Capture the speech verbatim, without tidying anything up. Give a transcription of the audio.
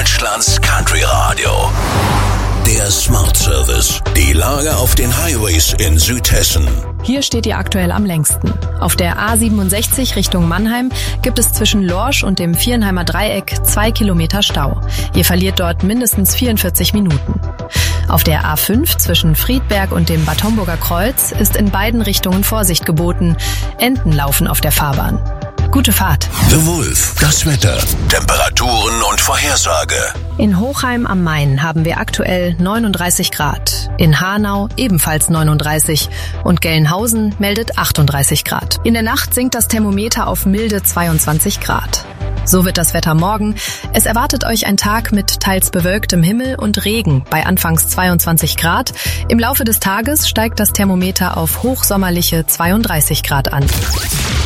Deutschlands Country Radio. Der Smart Service. Die Lage auf den Highways in Südhessen. Hier steht ihr aktuell am längsten. Auf der A siebenundsechzig Richtung Mannheim gibt es zwischen Lorsch und dem Vierenheimer Dreieck zwei Kilometer Stau. Ihr verliert dort mindestens vierundvierzig Minuten. Auf der A fünf zwischen Friedberg und dem Bad Homburger Kreuz ist in beiden Richtungen Vorsicht geboten. Enten laufen auf der Fahrbahn. Gute Fahrt. The Wolf. Das Wetter. Temperaturen und Vorhersage. In Hochheim am Main haben wir aktuell neununddreißig Grad. In Hanau ebenfalls neununddreißig. Und Gelnhausen meldet achtunddreißig Grad. In der Nacht sinkt das Thermometer auf milde zweiundzwanzig Grad. So wird das Wetter morgen. Es erwartet euch ein Tag mit teils bewölktem Himmel und Regen bei anfangs zweiundzwanzig Grad. Im Laufe des Tages steigt das Thermometer auf hochsommerliche zweiunddreißig Grad an.